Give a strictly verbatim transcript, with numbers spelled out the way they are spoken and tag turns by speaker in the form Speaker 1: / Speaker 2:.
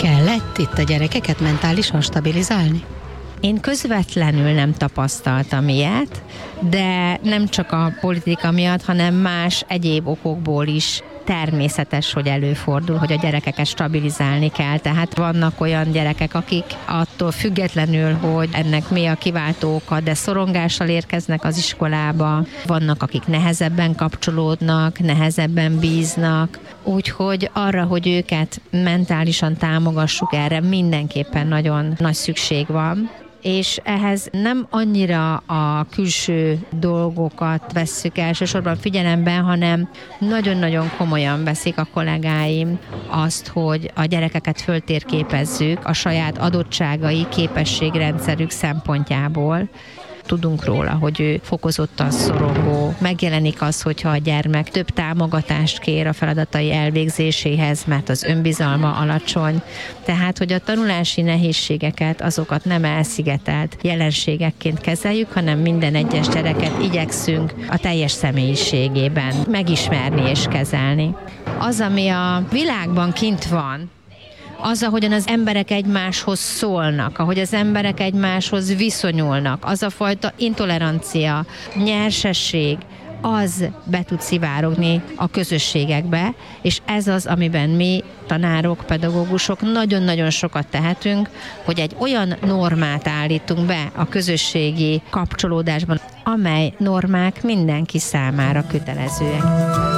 Speaker 1: Kellett itt a gyerekeket mentálisan stabilizálni?
Speaker 2: Én közvetlenül nem tapasztaltam ilyet, de nem csak a politika miatt, hanem más egyéb okokból is természetes, hogy előfordul, hogy a gyerekeket stabilizálni kell. Tehát vannak olyan gyerekek, akik attól függetlenül, hogy ennek mi a kiváltó oka, de szorongással érkeznek az iskolába. Vannak, akik nehezebben kapcsolódnak, nehezebben bíznak. Úgyhogy arra, hogy őket mentálisan támogassuk, erre mindenképpen nagyon nagy szükség van. És ehhez nem annyira a külső dolgokat vesszük elsősorban figyelembe, hanem nagyon-nagyon komolyan veszik a kollégáim azt, hogy a gyerekeket föltérképezzük a saját adottságai, képességrendszerük szempontjából. Tudunk róla, hogy ő fokozottan szorongó. Megjelenik az, hogyha a gyermek több támogatást kér a feladatai elvégzéséhez, mert az önbizalma alacsony. Tehát, hogy a tanulási nehézségeket, azokat nem elszigetelt jelenségekként kezeljük, hanem minden egyes gyereket igyekszünk a teljes személyiségében megismerni és kezelni. Az, ami a világban kint van, az, ahogyan az emberek egymáshoz szólnak, ahogy az emberek egymáshoz viszonyulnak, az a fajta intolerancia, nyersesség, az be tud szivárogni a közösségekbe, és ez az, amiben mi, tanárok, pedagógusok nagyon-nagyon sokat tehetünk, hogy egy olyan normát állítunk be a közösségi kapcsolódásban, amely normák mindenki számára kötelezőek.